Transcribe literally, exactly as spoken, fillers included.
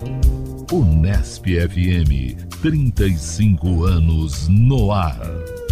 Unesp F M, trinta e cinco anos no ar.